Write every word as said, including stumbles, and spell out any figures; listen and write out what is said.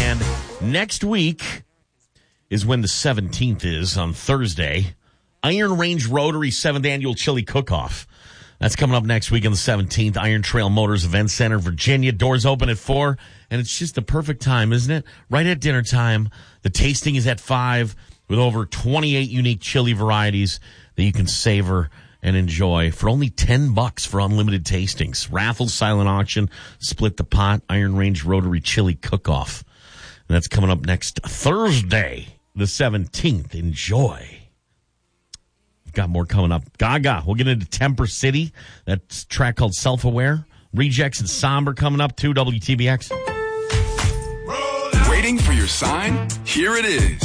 And next week is when the seventeenth is, on Thursday. Iron Range Rotary seventh Annual Chili Cook-Off. That's coming up next week on the seventeenth. Iron Trail Motors Event Center, Virginia. Doors open at four, and it's just the perfect time, isn't it? Right at dinner time. The tasting is at five with over twenty-eight unique chili varieties that you can savor and enjoy for only ten bucks for unlimited tastings. Raffle, silent auction, split the pot, Iron Range Rotary Chili Cook-Off. And that's coming up next Thursday, the seventeenth. Enjoy. Got more coming up. Gaga. We'll get into Temper City. That track called Self-Aware. Rejects and Somber coming up too. W T B X. Waiting for your sign? Here it is.